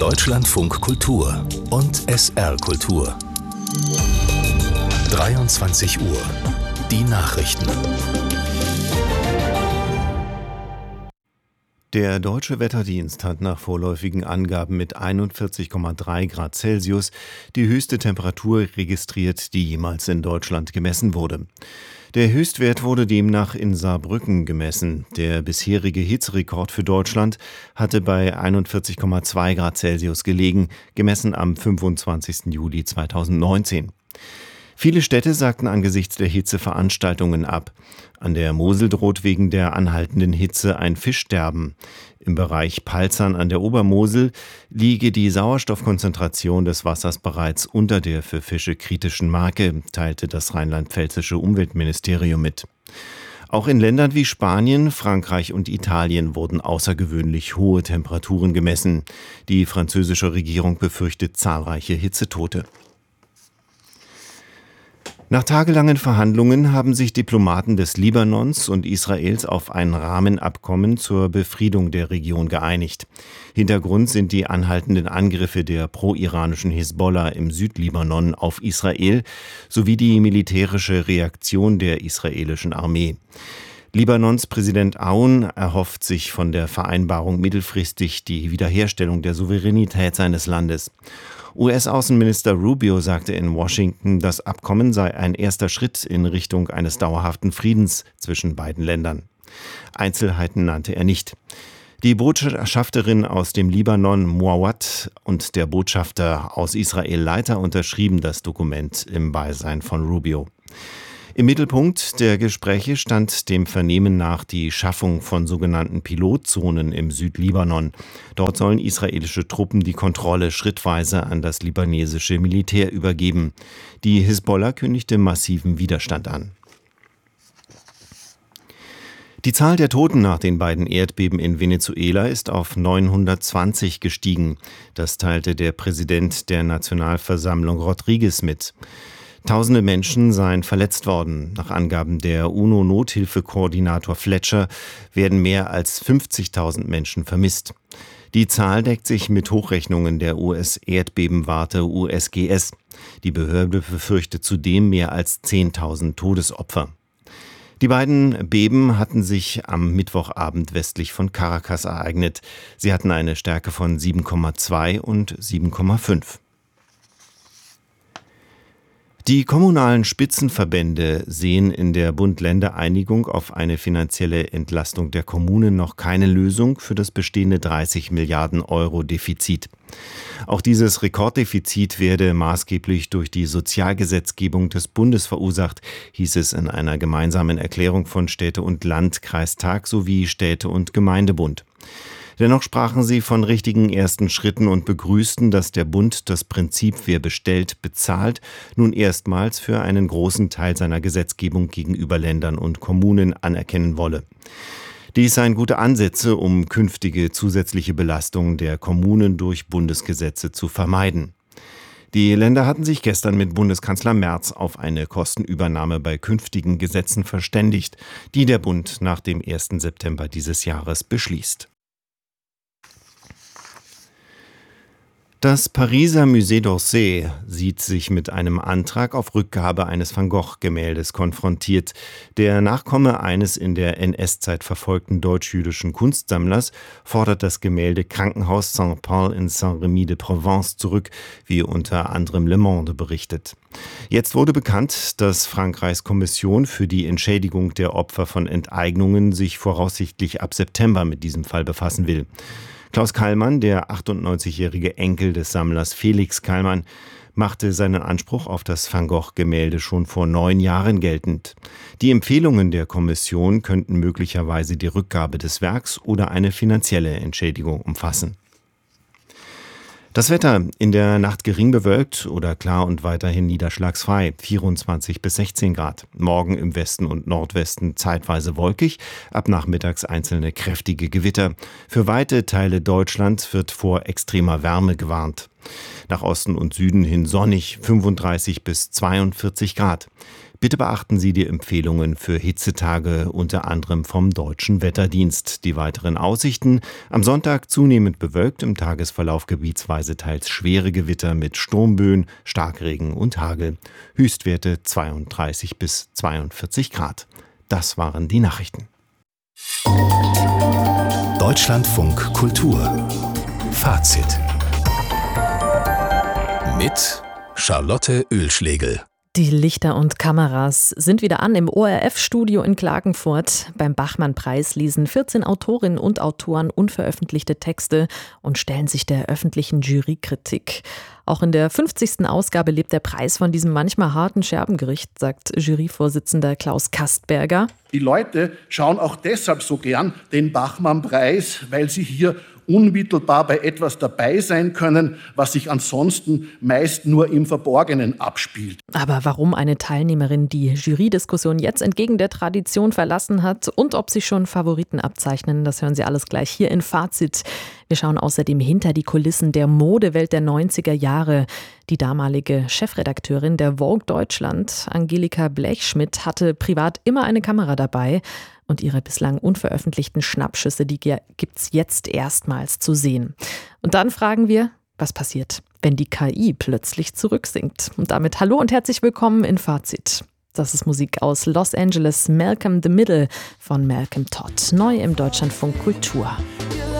Deutschlandfunk Kultur und SR Kultur. 23 Uhr. Die Nachrichten. Der Deutsche Wetterdienst hat nach vorläufigen Angaben mit 41,3 Grad Celsius die höchste Temperatur registriert, die jemals in Deutschland gemessen wurde. Der Höchstwert wurde demnach in Saarbrücken gemessen. Der bisherige Hitzerekord für Deutschland hatte bei 41,2 Grad Celsius gelegen, gemessen am 25. Juli 2019. Viele Städte sagten angesichts der Hitze Veranstaltungen ab. An der Mosel droht wegen der anhaltenden Hitze ein Fischsterben. Im Bereich Palzern an der Obermosel liege die Sauerstoffkonzentration des Wassers bereits unter der für Fische kritischen Marke, teilte das rheinland-pfälzische Umweltministerium mit. Auch in Ländern wie Spanien, Frankreich und Italien wurden außergewöhnlich hohe Temperaturen gemessen. Die französische Regierung befürchtet zahlreiche Hitzetote. Nach tagelangen Verhandlungen haben sich Diplomaten des Libanons und Israels auf ein Rahmenabkommen zur Befriedung der Region geeinigt. Hintergrund sind die anhaltenden Angriffe der pro-iranischen Hisbollah im Südlibanon auf Israel sowie die militärische Reaktion der israelischen Armee. Libanons Präsident Aoun erhofft sich von der Vereinbarung mittelfristig die Wiederherstellung der Souveränität seines Landes. US-Außenminister Rubio sagte in Washington, das Abkommen sei ein erster Schritt in Richtung eines dauerhaften Friedens zwischen beiden Ländern. Einzelheiten nannte er nicht. Die Botschafterin aus dem Libanon, Muawat, und der Botschafter aus Israel, Leiter, unterschrieben das Dokument im Beisein von Rubio. Im Mittelpunkt der Gespräche stand dem Vernehmen nach die Schaffung von sogenannten Pilotzonen im Südlibanon. Dort sollen israelische Truppen die Kontrolle schrittweise an das libanesische Militär übergeben. Die Hisbollah kündigte massiven Widerstand an. Die Zahl der Toten nach den beiden Erdbeben in Venezuela ist auf 920 gestiegen. Das teilte der Präsident der Nationalversammlung Rodriguez mit. Tausende Menschen seien verletzt worden. Nach Angaben der UNO-Nothilfekoordinator Fletcher werden mehr als 50.000 Menschen vermisst. Die Zahl deckt sich mit Hochrechnungen der US-Erdbebenwarte USGS. Die Behörde befürchtet zudem mehr als 10.000 Todesopfer. Die beiden Beben hatten sich am Mittwochabend westlich von Caracas ereignet. Sie hatten eine Stärke von 7,2 und 7,5. Die kommunalen Spitzenverbände sehen in der Bund-Länder-Einigung auf eine finanzielle Entlastung der Kommunen noch keine Lösung für das bestehende 30 Milliarden Euro Defizit. Auch dieses Rekorddefizit werde maßgeblich durch die Sozialgesetzgebung des Bundes verursacht, hieß es in einer gemeinsamen Erklärung von Städte- und Landkreistag sowie Städte- und Gemeindebund. Dennoch sprachen sie von richtigen ersten Schritten und begrüßten, dass der Bund das Prinzip wer bestellt, bezahlt, nun erstmals für einen großen Teil seiner Gesetzgebung gegenüber Ländern und Kommunen anerkennen wolle. Dies seien gute Ansätze, um künftige zusätzliche Belastungen der Kommunen durch Bundesgesetze zu vermeiden. Die Länder hatten sich gestern mit Bundeskanzler Merz auf eine Kostenübernahme bei künftigen Gesetzen verständigt, die der Bund nach dem 1. September dieses Jahres beschließt. Das Pariser Musée d'Orsay sieht sich mit einem Antrag auf Rückgabe eines Van Gogh-Gemäldes konfrontiert. Der Nachkomme eines in der NS-Zeit verfolgten deutsch-jüdischen Kunstsammlers fordert das Gemälde Krankenhaus Saint-Paul in Saint-Rémy-de-Provence zurück, wie unter anderem Le Monde berichtet. Jetzt wurde bekannt, dass Frankreichs Kommission für die Entschädigung der Opfer von Enteignungen sich voraussichtlich ab September mit diesem Fall befassen will. Klaus Kallmann, der 98-jährige Enkel des Sammlers Felix Kallmann, machte seinen Anspruch auf das Van Gogh-Gemälde schon vor 9 Jahren geltend. Die Empfehlungen der Kommission könnten möglicherweise die Rückgabe des Werks oder eine finanzielle Entschädigung umfassen. Das Wetter: in der Nacht gering bewölkt oder klar und weiterhin niederschlagsfrei, 24 bis 16 Grad. Morgen im Westen und Nordwesten zeitweise wolkig, ab nachmittags einzelne kräftige Gewitter. Für weite Teile Deutschlands wird vor extremer Wärme gewarnt. Nach Osten und Süden hin sonnig, 35 bis 42 Grad. Bitte beachten Sie die Empfehlungen für Hitzetage, unter anderem vom Deutschen Wetterdienst. Die weiteren Aussichten: am Sonntag zunehmend bewölkt, im Tagesverlauf gebietsweise teils schwere Gewitter mit Sturmböen, Starkregen und Hagel. Höchstwerte 32 bis 42 Grad. Das waren die Nachrichten. Deutschlandfunk Kultur Fazit mit Charlotte Oehlschlegel. Die Lichter und Kameras sind wieder an im ORF-Studio in Klagenfurt. Beim Bachmann-Preis lesen 14 Autorinnen und Autoren unveröffentlichte Texte und stellen sich der öffentlichen Jurykritik. Auch in der 50. Ausgabe lebt der Preis von diesem manchmal harten Scherbengericht, sagt Juryvorsitzender Klaus Kastberger. Die Leute schauen auch deshalb so gern den Bachmann-Preis, weil sie hier unmittelbar bei etwas dabei sein können, was sich ansonsten meist nur im Verborgenen abspielt. Aber warum eine Teilnehmerin die Jurydiskussion jetzt entgegen der Tradition verlassen hat und ob sich schon Favoriten abzeichnen, das hören Sie alles gleich hier in Fazit. Wir schauen außerdem hinter die Kulissen der Modewelt der 90er Jahre. Die damalige Chefredakteurin der Vogue Deutschland, Angelika Blechschmidt, hatte privat immer eine Kamera dabei. Und ihre bislang unveröffentlichten Schnappschüsse, die gibt's jetzt erstmals zu sehen. Und dann fragen wir, was passiert, wenn die KI plötzlich zurücksinkt? Und damit hallo und herzlich willkommen in Fazit. Das ist Musik aus Los Angeles, Malcolm the Middle von Malcolm Todd, neu im Deutschlandfunk Kultur.